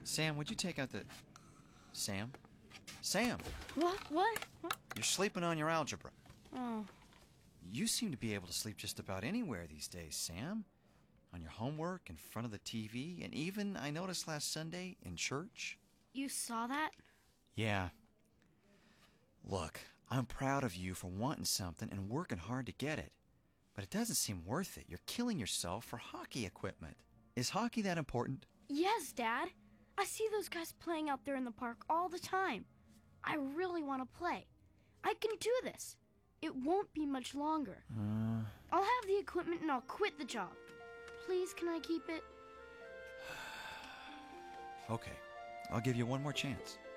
Sam, would you take out the... Sam? Sam! What? You're sleeping on your algebra. Oh. You seem to be able to sleep just about anywhere these days, Sam. On your homework, in front of the TV, and even, I noticed last Sunday, in church. You saw that? Yeah. Look, I'm proud of you for wanting something and working hard to get it. But it doesn't seem worth it. You're killing yourself for hockey equipment. Is hockey that important? Yes, Dad. I see those guys playing out there in the park all the time. I really want to play. I can do this. It won't be much longer. I'll have the equipment and I'll quit the job. Please, can I keep it? Okay, I'll give you one more chance.